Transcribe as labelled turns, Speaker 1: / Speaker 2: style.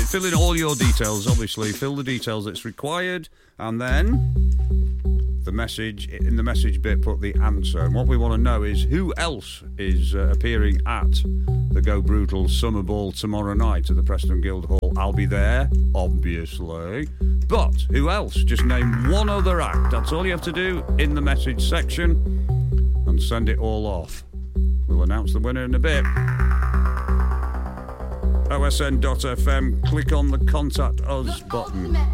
Speaker 1: fill in all your details, obviously. Fill the details that's required, and then the message, in the message bit, put the answer. And what we want to know is who else is appearing at the Go Brutal Summer Ball tomorrow night at the Preston Guildhall. I'll be there, obviously. But who else? Just name one other act. That's all you have to do in the message section, and send it all off. We'll announce the winner in a bit. OSN.FM, click on the Contact Us button.